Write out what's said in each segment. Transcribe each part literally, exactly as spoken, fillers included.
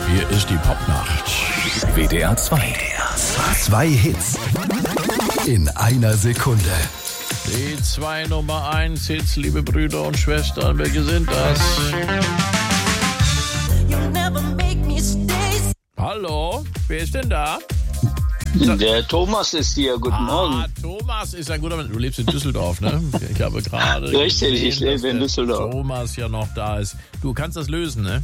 Hier ist die Popnacht. W D R zwei. Zwei Hits in einer Sekunde. Die zwei Nummer eins Hits, liebe Brüder und Schwestern, welche sind das? Hallo, wer ist denn da? Der Thomas ist hier, guten ah, Morgen. Thomas ist ein guter Mann. Du lebst in Düsseldorf, ne? Ich habe gerade Richtig, gesehen, ich lebe in Düsseldorf. Thomas ja noch da ist. Du kannst das lösen, ne?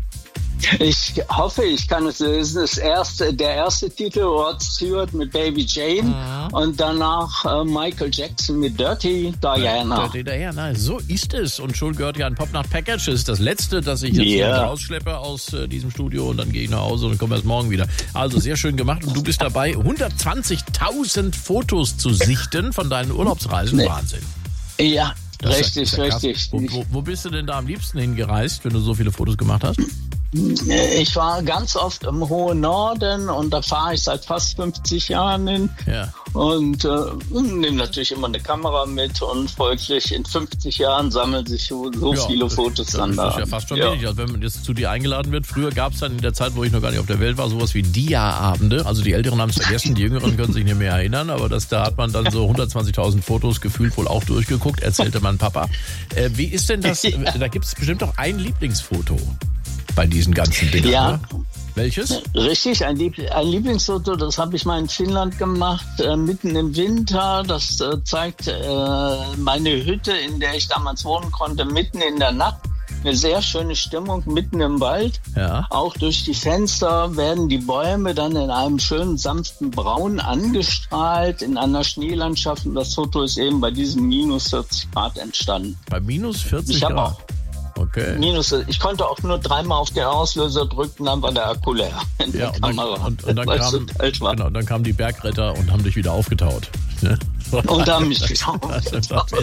Ich hoffe, ich kann es lösen. Das erste, der erste Titel, Rod Stewart mit Baby Jane mhm. und danach äh, Michael Jackson mit Dirty Diana. Dirty Diana, so ist es. Und schon gehört ja ein Popnacht-Package. Das ist das letzte, das ich jetzt yeah. hier rausschleppe aus äh, diesem Studio und dann gehe ich nach Hause und komme erst morgen wieder. Also sehr schön gemacht und du bist dabei, hundertzwanzigtausend Fotos zu sichten von deinen Urlaubsreisen. Nee. Wahnsinn. Ja, das richtig, ist ja, ist ja richtig. Wo, wo, wo bist du denn da am liebsten hingereist, wenn du so viele Fotos gemacht hast? Ich war ganz oft im hohen Norden und da fahre ich seit fast fünfzig Jahren hin ja. und äh, nehme natürlich immer eine Kamera mit und folglich in fünfzig Jahren sammeln sich so, so ja, viele Fotos das, dann das da. Das ist ja fast schon ja. wenig. Also wenn man jetzt zu dir eingeladen wird, früher gab es dann in der Zeit, wo ich noch gar nicht auf der Welt war, sowas wie Dia-Abende. Also die Älteren haben es vergessen, die Jüngeren können sich nicht mehr erinnern, aber das, da hat man dann so hundertzwanzigtausend Fotos gefühlt wohl auch durchgeguckt, erzählte mein Papa. Äh, wie ist denn das? Ja. Da gibt es bestimmt auch ein Lieblingsfoto bei diesen ganzen Bildern, ja. ne? Welches? Richtig, ein, Lieb- ein Lieblingsfoto, das habe ich mal in Finnland gemacht, äh, mitten im Winter. Das äh, zeigt äh, meine Hütte, in der ich damals wohnen konnte, mitten in der Nacht. Eine sehr schöne Stimmung, mitten im Wald. Ja. Auch durch die Fenster werden die Bäume dann in einem schönen, sanften Braun angestrahlt in einer Schneelandschaft. Und das Foto ist eben bei diesem minus vierzig Grad entstanden. Bei minus vierzig ich Grad? Auch Okay. Minus, ich konnte auch nur dreimal auf den Auslöser drücken, dann war der Akku leer in ja, der und Kamera. Dann, und, und, dann kam, genau, dann kamen die Bergretter und haben dich wieder aufgetaut. Und haben mich wieder aufgetaut.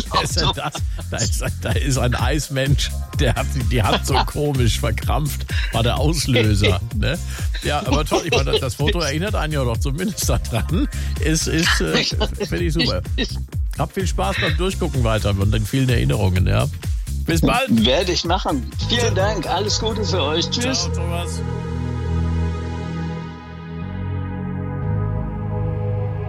Da ist, da ist ein Eismensch, der hat die Hand so komisch verkrampft, war der Auslöser. Ne? Ja, aber toll, ich meine, das Foto erinnert einen ja doch zumindest daran. Es ist, äh, finde ich super. Hab viel Spaß beim Durchgucken weiter und den vielen Erinnerungen, ja. Bis bald. Werde ich machen. Vielen Dank. Alles Gute für euch. Tschüss. Ciao, Thomas.